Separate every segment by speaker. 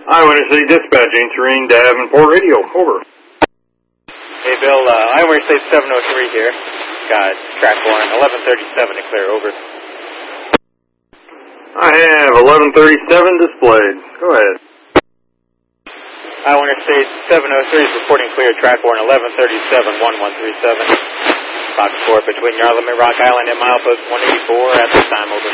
Speaker 1: Eyewitness City Dispatch, answering Davenport Radio. Over.
Speaker 2: Hey, Bill, Eyewitness City 703 here. Got track one, 1137 to clear. Over.
Speaker 1: I have 1137 displayed. Go ahead.
Speaker 2: Eyewitness City 703 is reporting clear. Track one, 1137, 1137. Fox 4 between Yarlow and Rock Island and milepost 184 at this time. Over.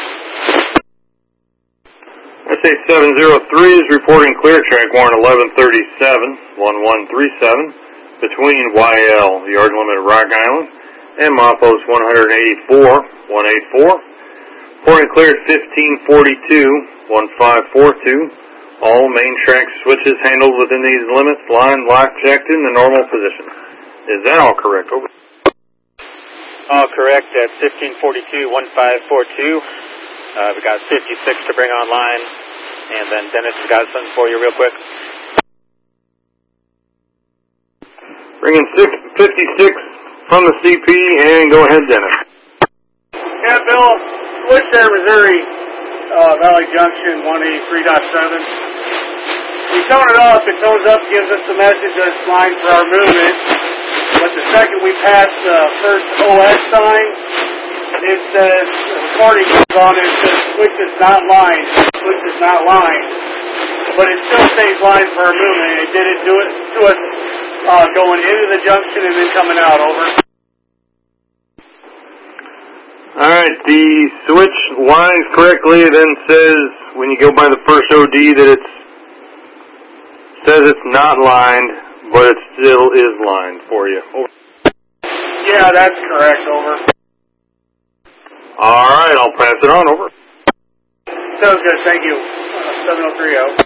Speaker 1: SA 703 is reporting clear. Track warrant 1137, 1137, between YL, the yard limit of Rock Island, and milepost 184, 184. Reporting clear at 1542, 1542. All main track switches handled within these limits, line lock checked in the normal position. Is that all correct? Over.
Speaker 2: All correct at 1542, 1542. We got 56 to bring online, and then Dennis has got something for you real quick.
Speaker 1: Bringing 56 from the CP, and go ahead, Dennis.
Speaker 3: Yeah, Bill, switch there, Missouri, Valley Junction 183.7. We tone it off, it tones up, gives us the message that it's line for our movement, but the second we pass the first OS sign, it says, the recording goes on, it says, switch is not lined, switch is not lined. But it still stays lined for our movement, and it didn't do it to us going into the junction and then coming out. Over.
Speaker 1: Alright, the switch lines correctly, then says, when you go by the first OD, that it says it's not lined, but it still is lined for you. Over.
Speaker 3: Yeah, that's correct. Over.
Speaker 1: Alright, I'll pass it on. Over.
Speaker 3: Sounds good, thank you. 7030.